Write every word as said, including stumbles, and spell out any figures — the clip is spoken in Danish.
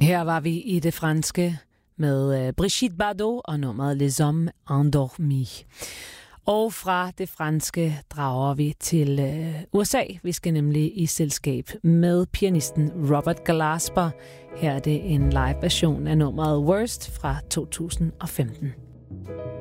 Her var vi i det franske med Brigitte Bardot og nummeret Les Hommes Endormis. Og fra det franske drager vi til U S A. Vi skal nemlig i selskab med pianisten Robert Glasper. Her er det en live version af nummeret Worst fra to tusind og femten.